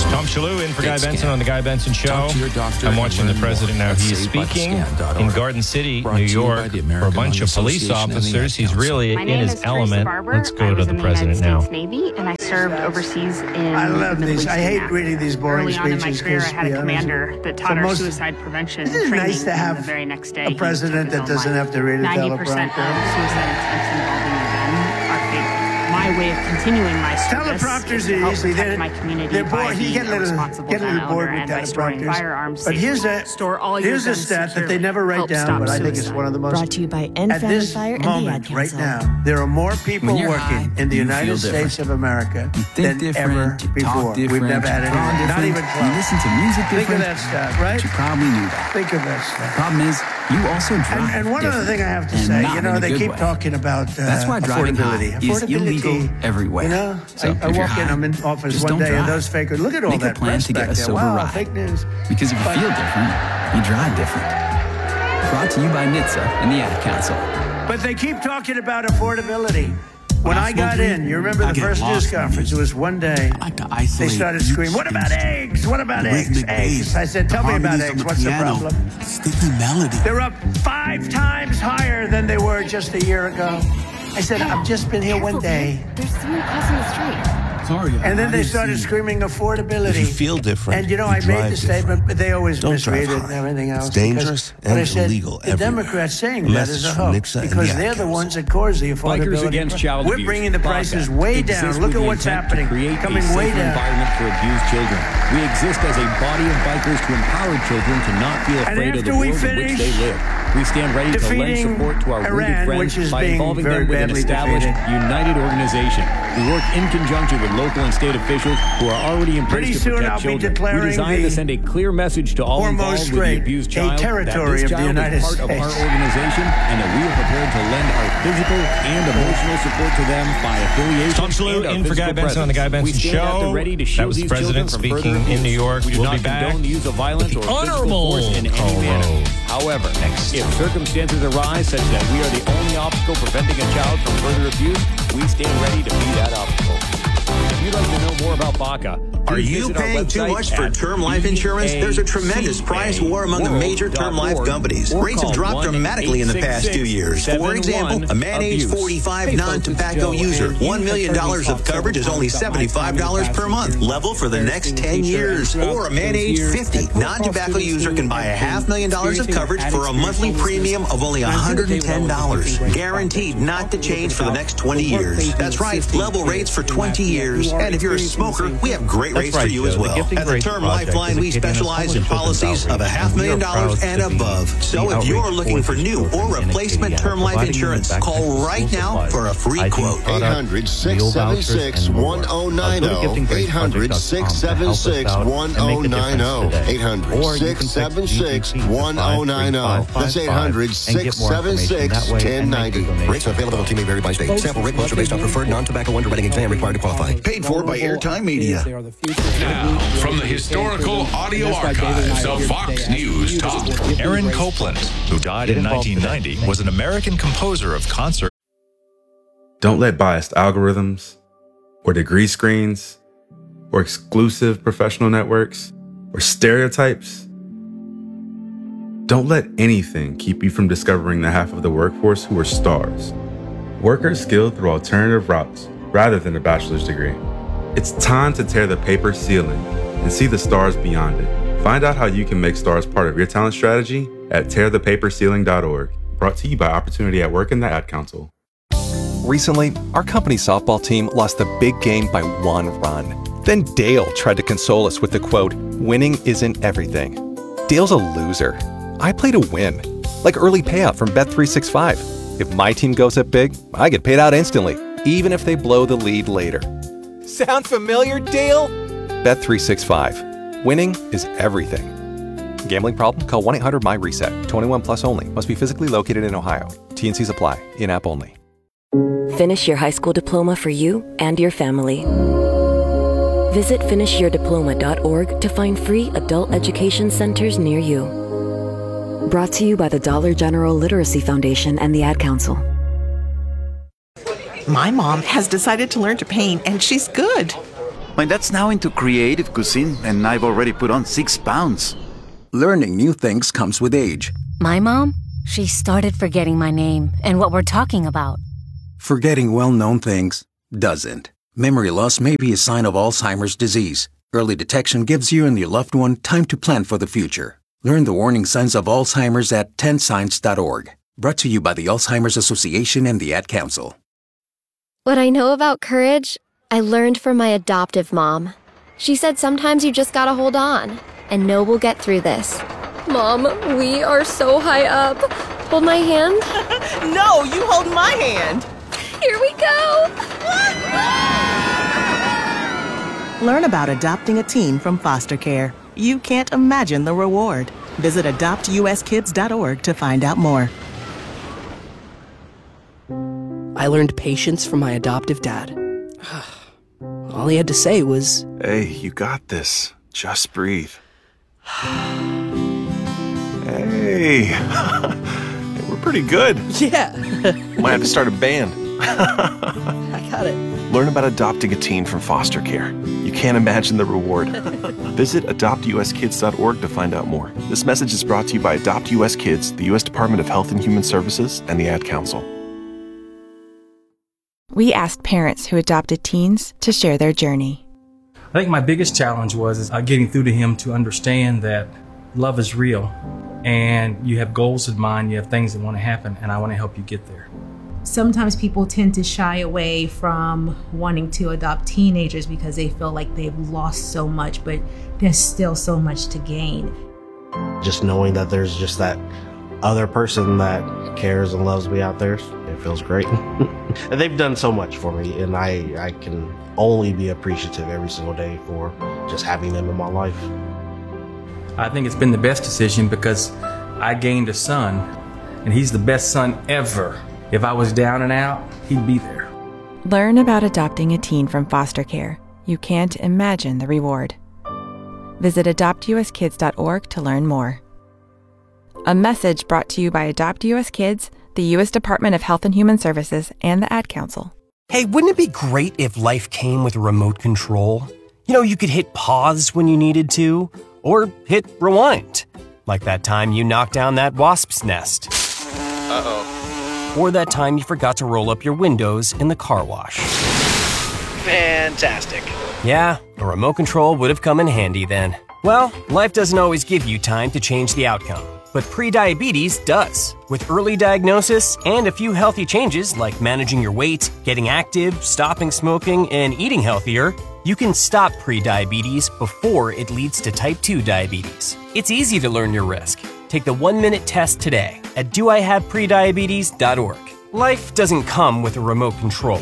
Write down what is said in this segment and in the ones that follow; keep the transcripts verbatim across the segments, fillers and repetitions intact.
Tom Shalhoub in for Guy Benson on the Guy Benson Show. I'm watching the president now. He's speaking in Garden City, New York, for a bunch of police officers. He's really in his element. Let's go to the president now. I was in the United States Navy, and I served overseas in I love the Middle these. East I and hate Africa. reading these boring Early on in my speeches. career, I because, had a to be honest, commander that taught so our most- suicide prevention Isn't it training, nice to and have the very next day, a he president took that his own doesn't life. have to read a ninety percent of teleprompter? suicide attempts involving men are fatal. My way of continuing my service Teleprompters is to are help usually protect they're, my community they're by bored. You being get a a little, responsible get a little gun bored owner with and by storing teleprompters. firearms But here's safely. a Store all your here's a guns stat that they securely. never write Help down, stop but I think it's suicide. one of the most. Brought to you by End At Family this Fire and the moment, Ad right Council. now, there are more people When you're working high, in the you United feel States different. of America You think than different, ever you before. talk different, We've never had you draw anything, not different, even you close. listen to music Think of different. that stuff, right? But you probably knew that. Think of that stuff. Problem is, you also drive And, and one other different, thing I have to and say, not you in know, a they good keep way. talking about uh, That's why driving affordability. high is illegal Affordability, everywhere. You know, So I, if I you're walk in, high, I'm in office just one don't day, and drive. those fakers, look at all Make a that plan press to get back a there. sober Wow, ride. fake news. Because if you But- feel different, you drive different. Brought to you by N H T S A and the Ad Council. But they keep talking about affordability. When When I I got smoke in, weed, you remember I the get first lost news in the conference, it music. was one day, I like to they isolate started each screaming, what about instrument. eggs? What about The eggs? rhythmic Eggs. bass, I said, the tell me about harmonies on eggs. the What's the piano, problem? Sticky melody. They're up five times higher than they were just a year ago. I said, I've just been here one day. There's someone crossing the street. Sorry. And then I they didn't started see you. screaming affordability. If you feel different, And you know, you I made drive the statement, different. but they always Don't misread drive it and high. everything else. It's dangerous because- but I and said, illegal The everywhere. Democrats saying A that message is a from hoax Nixon and because the Ad they're the Council. ones that cause the affordability. Bikers Against Child We're Abuse, bringing the prices BACA, way exists down. with Look at the what's intent happening. To create Coming a way safer down. environment for abused children. We exist as a body of bikers to empower children to not feel And afraid of the after we world in which they finish live. We stand ready to lend defeating support to our Iran, wounded friends which is by being involving very them with an badly established, defeated. united organization. We work in conjunction with local and state officials who are already in place Pretty to soon protect I'll be children. declaring We designed the to send a clear message to all Hormuz involved with the Strait abused a child territory that this of the child United is part of States. our organization and that we are prepared to lend our physical and emotional support to them by affiliation. Tom Shalhoub and our in for Guy physical Benson on the Guy presence. We Benson stand at the Show. ready to That shield was the these president children from speaking further in New abuse. York. We do We'll not be back condone the use of violence with or the physical Honorable force in any Colo. manner. However, Next. if circumstances arise such that we are the only obstacle preventing a child from further abuse, we stand ready to be that obstacle. If you'd like to know more about BACA, Are please you visit our paying too website much for at term life insurance? There's a tremendous price war among the major term life companies. Rates have dropped dramatically in the past two years. For example, a man age forty-five non-tobacco user, one million dollars of coverage is only seventy-five dollars per month, level for the next ten years. Or a man age fifty non-tobacco user can buy a half million dollars of coverage for a monthly premium of only one hundred ten dollars. Guaranteed not to change for the next twenty years. That's right, level rates for twenty years. And if you're a smoker, we have great rates right, for you Joe. as The well. Gifting At the Grace Term Project Lifeline, is we educating us specialize in on children's policies of a outreach, half and we million are dollars proud and to be above. So the if you're outreach looking for for new children or in replacement Acadiana, term life providing insurance, them call back right to now supplies, for a free hygiene quote. products, eight hundred, six meal seven vouchers, six, and more. one oh Uh, nine go to oh. gifting grace eight hundred, project six dot com to seven help us six, out one and oh make a nine difference oh. today. eight hundred, Or you can six text seven six, G G P to one oh nine oh. That's eight hundred, six seven six, one oh nine oh. Rates and availability may vary by state. Sample rate quotes are based on preferred non-tobacco underwriting exam required to qualify. Paid for by Airtime Media. Now, from the historical audio archives of Fox News Talk, Aaron Copland, who died in nineteen ninety, was an American composer of concert. Don't let biased algorithms, or degree screens, or exclusive professional networks, or stereotypes. Don't let anything keep you from discovering the half of the workforce who are stars. Workers skilled through alternative routes rather than a bachelor's degree. It's time to tear the paper ceiling and see the stars beyond it. Find out how you can make stars part of your talent strategy at tear the paper ceiling dot org. Brought to you by Opportunity at Work and the Ad Council. Recently, our company softball team lost the big game by one run. Then Dale tried to console us with the quote, "Winning isn't everything." Dale's a loser. I play to win, like early payout from Bet three sixty-five. If my team goes up big, I get paid out instantly, even if they blow the lead later. Sound familiar, Dale? Bet three sixty-five. Winning is everything. Gambling problem? Call one eight hundred M Y reset. twenty-one plus only. Must be physically located in Ohio. T and Cs apply. In-app only. Finish your high school diploma for you and your family. Visit finish your diploma dot org to find free adult education centers near you. Brought to you by the Dollar General Literacy Foundation and the Ad Council. My mom has decided to learn to paint, and she's good. My dad's now into creative cuisine, and I've already put on six pounds. Learning new things comes with age. My mom, she started forgetting my name and what we're talking about. Forgetting well-known things doesn't. Memory loss may be a sign of Alzheimer's disease. Early detection gives you and your loved one time to plan for the future. Learn the warning signs of Alzheimer's at ten signs dot org. Brought to you by the Alzheimer's Association and the Ad Council. What I know about courage, I learned from my adoptive mom. She said sometimes you just gotta hold on and know we'll get through this. Mom, we are so high up. Hold my hand. No, you hold my hand. Here we go. Learn about adopting a teen from foster care. You can't imagine the reward. Visit adopt U S kids dot org to find out more. I learned patience from my adoptive dad. All he had to say was, "Hey, you got this. Just breathe." Hey, we're pretty good. Yeah. Might have to start a band. I got it. Learn about adopting a teen from foster care. You can't imagine the reward. Visit adopt U S kids dot org to find out more. This message is brought to you by Adopt U S Kids, the U S Department of Health and Human Services, and the Ad Council. We asked parents who adopted teens to share their journey. I think my biggest challenge was uh, getting through to him to understand that love is real and you have goals in mind, you have things that want to happen, and I want to help you get there. Sometimes people tend to shy away from wanting to adopt teenagers because they feel like they've lost so much, but there's still so much to gain. Just knowing that there's just that other person that cares and loves me out there, it feels great. And they've done so much for me, and I, I can only be appreciative every single day for just having them in my life. I think it's been the best decision because I gained a son, and he's the best son ever. If I was down and out, he'd be there. Learn about adopting a teen from foster care. You can't imagine the reward. Visit adopt U S kids dot org to learn more. A message brought to you by Adopt U S Kids, the U S Department of Health and Human Services, and the Ad Council. Hey, wouldn't it be great if life came with a remote control? You know, you could hit pause when you needed to, or hit rewind, like that time you knocked down that wasp's nest. Uh-oh. Or that time you forgot to roll up your windows in the car wash. Fantastic. Yeah, a remote control would have come in handy then. Well, life doesn't always give you time to change the outcome, but prediabetes does. With early diagnosis and a few healthy changes like managing your weight, getting active, stopping smoking, and eating healthier, you can stop prediabetes before it leads to type two diabetes. It's easy to learn your risk. Take the one-minute test today at do I have prediabetes dot org. Life doesn't come with a remote control.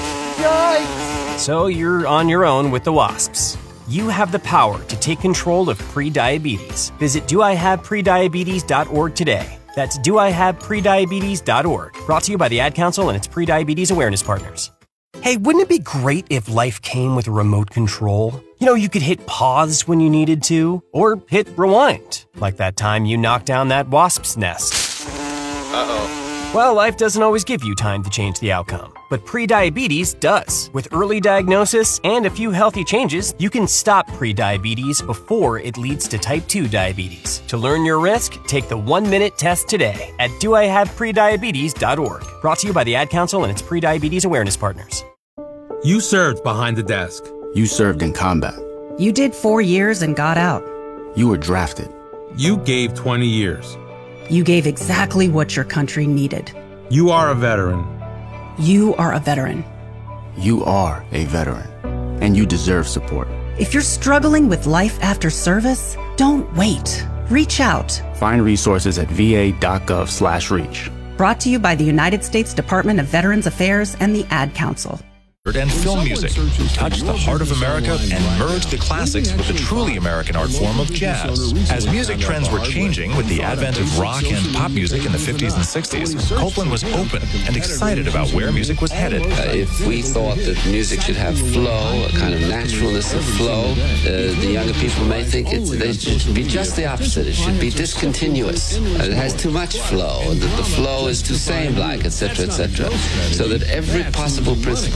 Yikes! So you're on your own with the wasps. You have the power to take control of prediabetes. Visit do I have prediabetes dot org today. That's do I have prediabetes dot org. Brought to you by the Ad Council and its prediabetes awareness partners. Hey, wouldn't it be great if life came with a remote control? You know, you could hit pause when you needed to, or hit rewind, like that time you knocked down that wasp's nest. Uh-oh. Well, life doesn't always give you time to change the outcome, but prediabetes does. With early diagnosis and a few healthy changes, you can stop prediabetes before it leads to type two diabetes. To learn your risk, take the one-minute test today at do I have prediabetes dot org. Brought to you by the Ad Council and its prediabetes awareness partners. You served behind the desk. You served in combat. You did four years and got out. You were drafted. You gave twenty years. You gave exactly what your country needed. You are a veteran. You are a veteran. You are a veteran, and you deserve support. If you're struggling with life after service, don't wait. Reach out. Find resources at v a dot gov slash reach. Brought to you by the United States Department of Veterans Affairs and the Ad Council. And film music who touched the heart of America and merged the classics with the truly American art form of jazz. As music trends were changing with the advent of rock and pop music in the fifties and sixties, Copeland was open and excited about where music was headed. Uh, if we thought that music should have flow, a kind of naturalness of flow, uh, the younger people may think it's, it should be just the opposite. It should be discontinuous. Uh, it has too much flow, that the flow is too same-like, et cetera, et cetera. So that every possible principle that I'm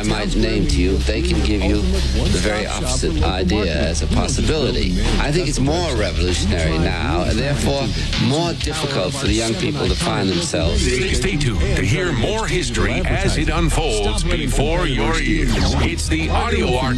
might name to you, they can give you the very opposite idea as a possibility. I think it's more revolutionary now, and therefore more difficult for the young people to find themselves. Stay tuned to hear more history as it unfolds before your ears. It's the audio art